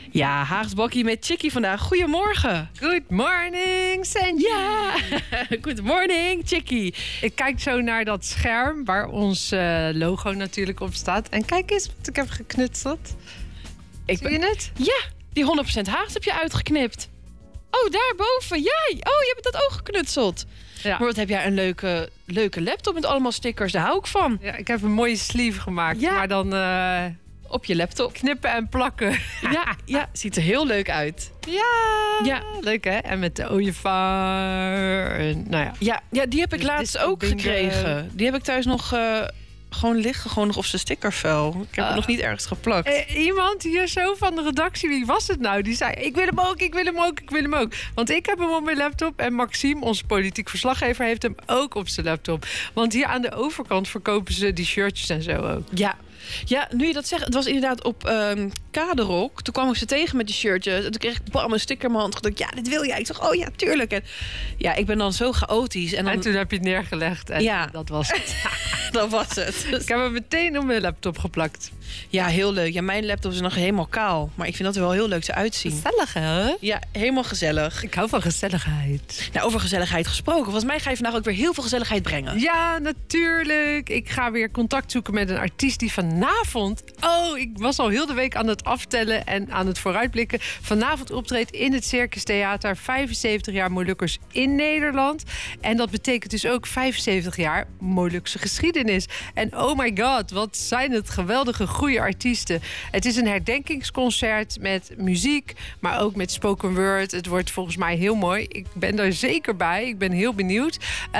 Ja, Haags Bakkie met Chickie vandaag. Goedemorgen. Good morning, Sandy. Ja, good morning, Chickie. Ik kijk zo naar dat scherm waar ons logo natuurlijk op staat. En kijk eens wat ik heb geknutseld. Zie je het? Ja, die 100% Haags heb je uitgeknipt. Oh, daarboven. Jij. Oh, je hebt dat ook geknutseld. Ja. Maar wat heb jij een leuke laptop met allemaal stickers. Daar hou ik van. Ja, ik heb een mooie sleeve gemaakt. Ja. Maar dan Op je laptop. knippen en plakken. Ja, ziet er heel leuk uit. Ja, leuk hè? En met de ooievaar. En, nou ja. Ja, die heb ik Dus laatst dit is ook bingo. gekregen. Die heb ik thuis nog gewoon liggen. Gewoon nog op zijn stickervel. Ik heb het nog niet ergens geplakt. Iemand hier zo van de redactie, wie was het nou? Die zei, ik wil hem ook, ik wil hem ook, ik wil hem ook. Want ik heb hem op mijn laptop en Maxime, onze politiek verslaggever, heeft hem ook op zijn laptop. Want hier aan de overkant verkopen ze die shirtjes en zo ook. Ja, nu je dat zegt, het was inderdaad op Kaderok. Toen kwam ik ze tegen met die shirtjes. En toen kreeg ik bam, een sticker in mijn hand. Gedacht, ja, dit wil jij. Ik zeg, oh ja, tuurlijk. En ja, ik ben dan zo chaotisch. En toen heb je het neergelegd en Ja. dat was het. dat was het. Ik heb hem meteen op mijn laptop geplakt. Ja, heel leuk. Ja, mijn laptop is nog helemaal kaal. Maar ik vind dat er wel heel leuk te uitzien. Gezellig hè? Ja, helemaal gezellig. Ik hou van gezelligheid. Nou, over gezelligheid gesproken. Volgens mij ga je vandaag ook weer heel veel gezelligheid brengen. Ja, natuurlijk. Ik ga weer contact zoeken met een artiest die vanavond... Oh, ik was al heel de week aan het aftellen en aan het vooruitblikken. Vanavond optreedt in het Circus Theater 75 jaar Molukkers in Nederland. En dat betekent dus ook 75 jaar Molukse geschiedenis. En oh my god, wat zijn het geweldige goede artiesten. Het is een herdenkingsconcert met muziek, maar ook met spoken word. Het wordt volgens mij heel mooi. Ik ben daar zeker bij. Ik ben heel benieuwd.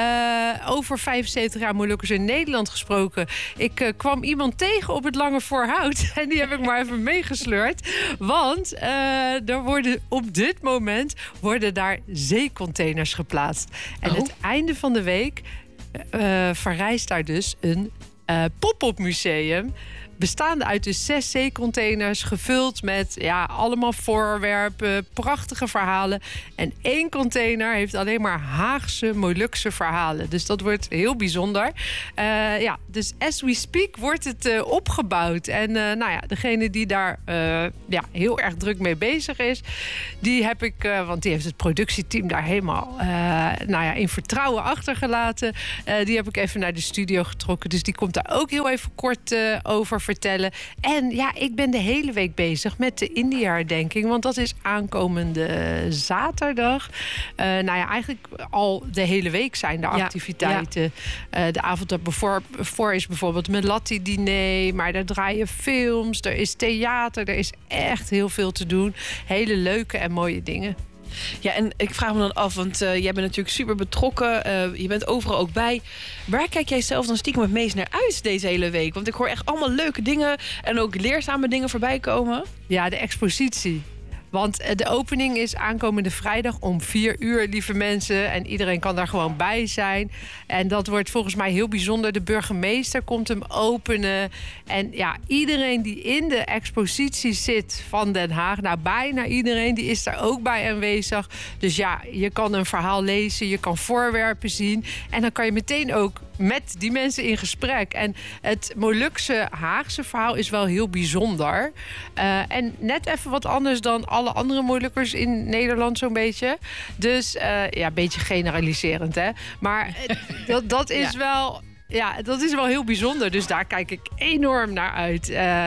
Over 75 jaar Molukkers in Nederland gesproken. Ik kwam iemand tegen op het Lange Voorhout. En die heb ik maar even meegesleurd. Want er worden op dit moment daar zeecontainers geplaatst. En het einde van de week verrijst daar dus een pop-up museum. Bestaande uit dus 6 zeecontainers, gevuld met allemaal voorwerpen, prachtige verhalen. En 1 container heeft alleen maar Haagse, Molukse verhalen. Dus dat wordt heel bijzonder. Dus as we speak wordt het opgebouwd. En degene die daar heel erg druk mee bezig is, die heb ik, want die heeft het productieteam daar helemaal in vertrouwen achtergelaten. Die heb ik even naar de studio getrokken. Dus die komt daar ook heel even kort over vertellen. En ik ben de hele week bezig met de India-herdenking. Want dat is aankomende zaterdag. Eigenlijk al de hele week zijn er activiteiten. De avond ervoor is bijvoorbeeld een Melatti-diner. Maar daar draaien films, er is theater. Er is echt heel veel te doen. Hele leuke en mooie dingen. Ja, en ik vraag me dan af, want jij bent natuurlijk super betrokken. Je bent overal ook bij. Waar kijk jij zelf dan stiekem het meest naar uit deze hele week? Want ik hoor echt allemaal leuke dingen en ook leerzame dingen voorbij komen. Ja, de expositie. Want de opening is aankomende vrijdag om 4 uur, lieve mensen. En iedereen kan daar gewoon bij zijn. En dat wordt volgens mij heel bijzonder. De burgemeester komt hem openen. En iedereen die in de expositie zit van Den Haag, bijna iedereen, die is daar ook bij aanwezig. Dus je kan een verhaal lezen, je kan voorwerpen zien. En dan kan je meteen ook met die mensen in gesprek. En het Molukse Haagse verhaal is wel heel bijzonder. En net even wat anders dan alle andere Molukkers in Nederland zo'n beetje. Dus een beetje generaliserend, hè. Maar dat is wel... Ja, dat is wel heel bijzonder. Dus daar kijk ik enorm naar uit.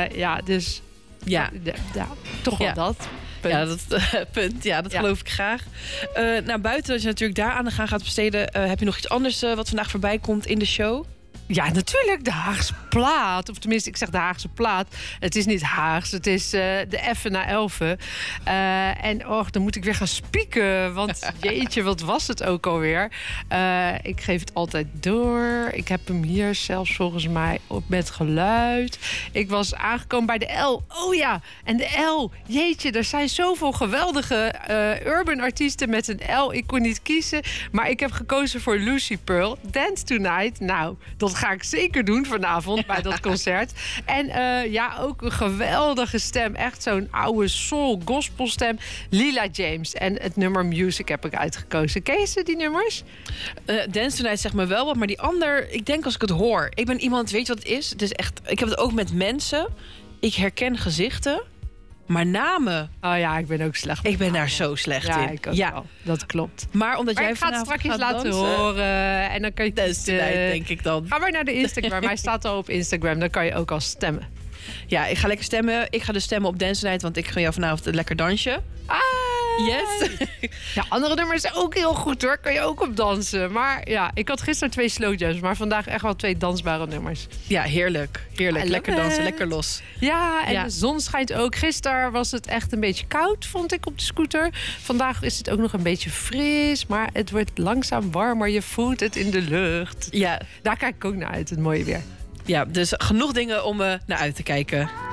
Toch wel dat. Punt. Ja, dat punt. Ja, dat geloof ik graag. Buiten dat je natuurlijk daar aan de gang gaat besteden, heb je nog iets anders wat vandaag voorbij komt in de show? Ja, natuurlijk de Haagse plaat. Of tenminste, ik zeg de Haagse plaat. Het is niet Haags, het is de Effen na Elfen. Dan moet ik weer gaan spieken. Want jeetje, wat was het ook alweer? Ik geef het altijd door. Ik heb hem hier zelfs volgens mij op met geluid. Ik was aangekomen bij de L. Oh ja, en de L. Jeetje, er zijn zoveel geweldige urban artiesten met een L. Ik kon niet kiezen, maar ik heb gekozen voor Lucy Pearl. Dance Tonight. Nou, dat ga ik zeker doen vanavond bij dat concert. En ook een geweldige stem. Echt zo'n oude soul gospelstem. Lila James. En het nummer Music heb ik uitgekozen. Ken je ze, die nummers? Dance Tonight zegt me wel wat, maar die ander, ik denk als ik het hoor. Ik ben iemand, weet je wat het is? Het is echt, ik heb het ook met mensen. Ik herken gezichten. Maar namen, Oh ja, ik ben ook slecht. ik ben daar zo slecht Ja, in. ik ook wel. Dat klopt. Maar omdat Maar jij ik ga het vanavond straks gaat laten dansen, horen. En dan kan je dat is de tijd, denk ik dan. Ga maar naar de Instagram. Hij staat al op Instagram. Dan kan je ook al stemmen. Ja, ik ga lekker stemmen. Ik ga dus stemmen op Dance Night, want ik ga jou vanavond een lekker dansje. Yes. Ja, andere nummers zijn ook heel goed hoor. Kan je ook op dansen. Maar ja, ik had gisteren 2 slow jams. Maar vandaag echt wel 2 dansbare nummers. Ja, heerlijk. Heerlijk. I Lekker love dansen, it. lekker los. Ja, en Ja. de zon schijnt ook. Gisteren was het echt een beetje koud, vond ik, op de scooter. Vandaag is het ook nog een beetje fris. Maar het wordt langzaam warmer. Je voelt het in de lucht. Ja, Daar kijk ik ook naar uit, het mooie weer. ja, dus genoeg dingen om naar uit te kijken.